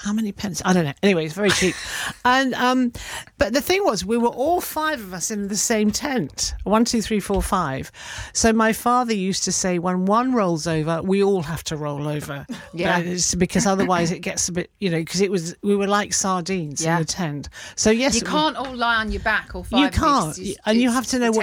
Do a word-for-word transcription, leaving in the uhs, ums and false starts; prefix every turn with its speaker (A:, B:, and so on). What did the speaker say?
A: how many pence? I don't know. Anyway, it's very cheap. And um, but the thing was, we were all five of us in the same tent. One, two, three, four, five. So my father used to say, when one rolls over, we all have to roll over.
B: Yeah.
A: It's because otherwise it gets a bit, you know, because it was we were like sardines
B: Yeah.
A: in the tent. So yes,
B: You can't all lie on your back, all five.
A: you
B: of you,
A: can't,
B: 'cause it's-
A: and you
B: it's
A: have to
B: the
A: know what